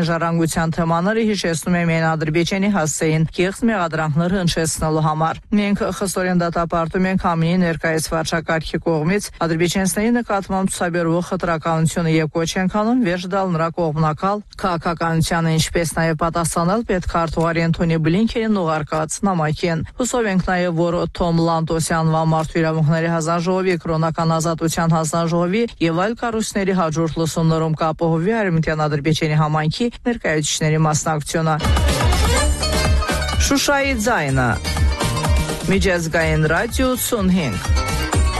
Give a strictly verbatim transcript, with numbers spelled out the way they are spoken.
ազգային ժառանգության թեմաները հիշեցնում է միայն Ադրբեջանի հասցեին կեղծ մեղադրանքները հնչեցնելու համար։ Մենք խստորեն դատապարտում ենք ամենի ներկայիս վարչակարգի կողմից ադրբեջանցիների նկատմամբ ցուցաբերվող խտրականությունը եւ կոչ ենք անում վերջ տալ նրա կողմնակալ քաղաքականությանը, ինչպես նաեւ պատասխանել պետքարտուղարի Անթոնի Բլինքենին ուղարկած նամակին։ Հուսով ենք նաեւ, որ Թոմ Լանտոսյան Մարդու իրավունքների հանձնաժողովի, Կրոնական ազատության հանձնաժողովի եւ այլ կառույցների հաջորդ լսումներում կապահովի Արևմտյան Ադրբեջանի համայնքի ներկայացուցիչների մասնակցությունը։ Շուշայի ձայնը Միջազգային ռադիո ութսուն հինգ